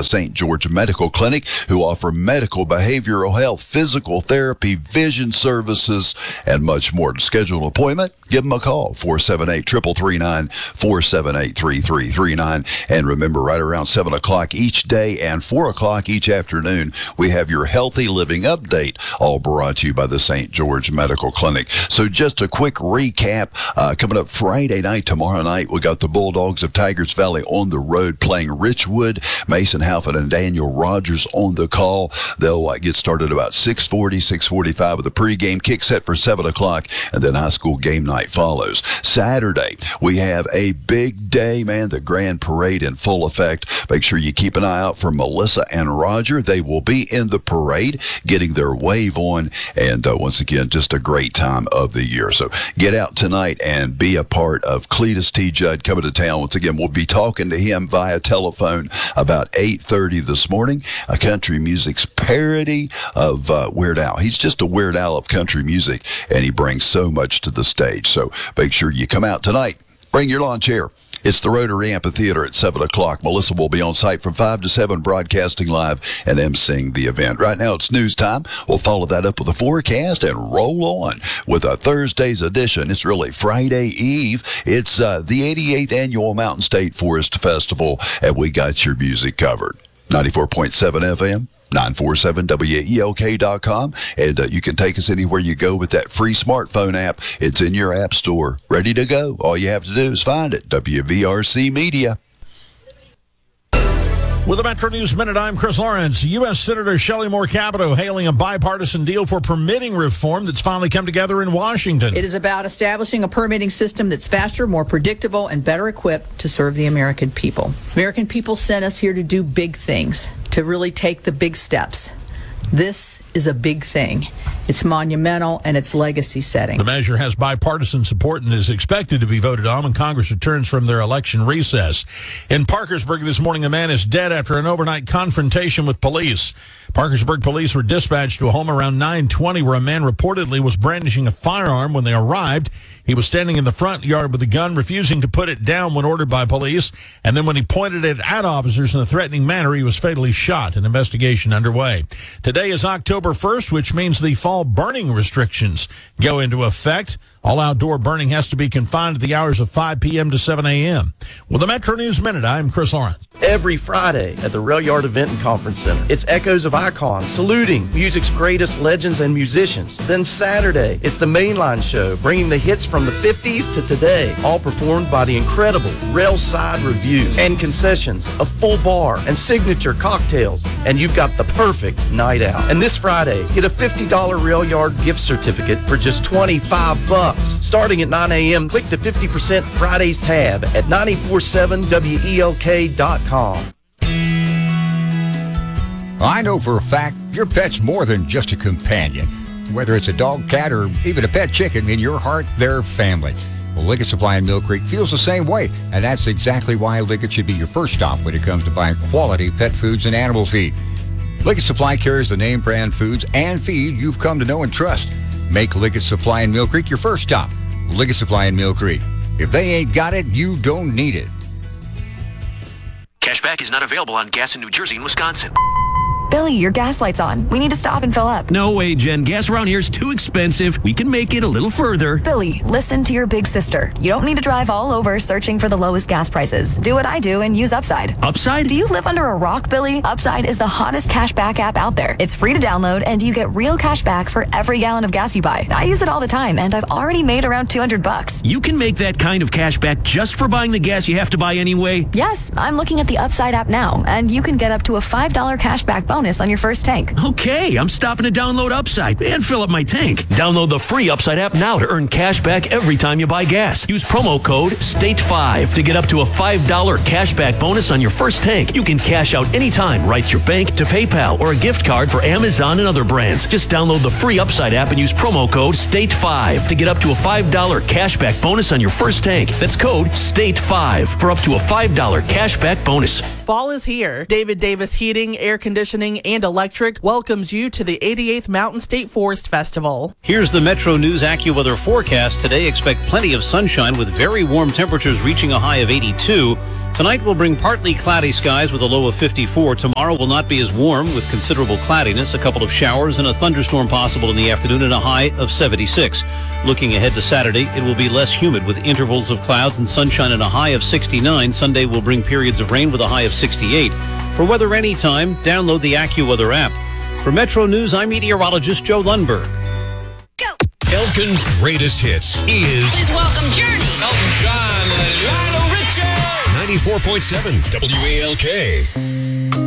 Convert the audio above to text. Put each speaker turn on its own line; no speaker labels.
the St. George Medical Clinic, who offer medical, behavioral health, physical therapy, vision services, and much more. To schedule an appointment, give them a call, 478-339, 478-3339. And remember, right around 7 o'clock each day and 4 o'clock each afternoon, we have your Healthy Living Update, all brought to you by the St. George Medical Clinic. So just a quick recap. Coming up Friday night, tomorrow night, we got the Bulldogs of Tigers Valley on the road playing Richwood. Mason Halford and Daniel Rogers on the call. They'll get started about 6:40, 6:45 with a pregame kick set for 7 o'clock, and then high school game night follows. Saturday, we have a big day, man, the Grand Parade in full effect. Make sure you keep an eye out for Melissa and Roger. They will be in the parade, getting their wave on, and once again, just a great time of the year. So get out tonight and be a part of Cletus T. Judd coming to town. Once again, we'll be talking to him via telephone about 8:30 this morning. A country music's parody of Weird Al. He's just a Weird Al of country music, and he brings so much to the stage. So make sure you come out tonight. Bring your lawn chair. It's the Rotary Amphitheater at 7 o'clock. Melissa will be on site from 5 to 7, broadcasting live and emceeing the event. Right now, it's news time. We'll follow that up with a forecast and roll on with a Thursday's edition. It's really Friday Eve. It's the 88th Annual Mountain State Forest Festival, and we got your music covered. 94.7 FM. 947WELK.com, and you can take us anywhere you go with that free smartphone app. It's in your app store, ready to go. All you have to do is find it. WVRC Media.
With the Metro News Minute, I'm Chris Lawrence. U.S. Senator Shelley Moore Capito hailing a bipartisan deal for permitting reform that's finally come together in Washington.
It is about establishing a permitting system that's faster, more predictable, and better equipped to serve the American people. American people sent us here to do big things, to really take the big steps. This is a big thing. It's monumental, and it's legacy setting.
The measure has bipartisan support and is expected to be voted on when Congress returns from their election recess. In Parkersburg this morning, a man is dead after an overnight confrontation with police. Parkersburg police were dispatched to a home around 9:20 where a man reportedly was brandishing a firearm when they arrived. He was standing in the front yard with a gun, refusing to put it down when ordered by police. And then when he pointed it at officers in a threatening manner, he was fatally shot. An investigation underway. Today is October 1st, which means the fall burning restrictions go into effect. All outdoor burning has to be confined to the hours of 5 p.m. to 7 a.m. With the Metro News Minute, I'm Chris Lawrence.
Every Friday at the Rail Yard Event and Conference Center, it's echoes of icons saluting music's greatest legends and musicians. Then Saturday, it's the Mainline Show, bringing the hits from the 50s to today, all performed by the incredible Railside Review. And concessions, a full bar, and signature cocktails. And you've got the perfect night out. And this Friday, get a $50 Rail Yard gift certificate for just $25. Starting at 9 a.m., click the 50% Fridays tab at 947WELK.com.
I know for a fact your pet's more than just a companion. Whether it's a dog, cat, or even a pet chicken, in your heart, they're family. Well, Liggett Supply in Mill Creek feels the same way, and that's exactly why Liggett should be your first stop when it comes to buying quality pet foods and animal feed. Liggett Supply carries the name brand foods and feed you've come to know and trust. Make Liggett Supply in Mill Creek your first stop. Liggett Supply in Mill Creek. If they ain't got it, you don't need it.
Cashback is not available on gas in New Jersey and Wisconsin.
Billy, your gas light's on. We need to stop and fill up.
No way, Jen. Gas around here is too expensive. We can make it a little further.
Billy, listen to your big sister. You don't need to drive all over searching for the lowest gas prices. Do what I do and use Upside.
Upside?
Do you live under a rock, Billy? Upside is the hottest cashback app out there. It's free to download, and you get real cash back for every gallon of gas you buy. I use it all the time, and I've already made around $200.
You can make that kind of cash back just for buying the gas you have to buy anyway?
Yes, I'm looking at the Upside app now, and you can get up to a $5 cashback bonus on your first tank.
Okay, I'm stopping to download Upside and fill up my tank. Download the free Upside app now to earn cash back every time you buy gas. Use promo code STATE5 to get up to a $5 cashback bonus on your first tank. You can cash out anytime, right to your bank, to PayPal, or a gift card for Amazon and other brands. Just download the free Upside app and use promo code STATE5 to get up to a $5 cashback bonus on your first tank. That's code STATE5 for up to a $5 cashback bonus.
Fall is here. David Davis Heating, Air Conditioning, and Electric welcomes you to the 88th Mountain State Forest Festival.
Here's the Metro News AccuWeather forecast. Today, expect plenty of sunshine with very warm temperatures reaching a high of 82. Tonight will bring partly cloudy skies with a low of 54. Tomorrow will not be as warm with considerable cloudiness, a couple of showers and a thunderstorm possible in the afternoon and a high of 76. Looking ahead to Saturday, it will be less humid with intervals of clouds and sunshine and a high of 69. Sunday will bring periods of rain with a high of 68. For weather anytime, download the AccuWeather app. For Metro News, I'm meteorologist Joe Lundberg.
Elkin's greatest hits is...
Please welcome Journey.
Elton John and Lionel Richie. 94.7 WALK.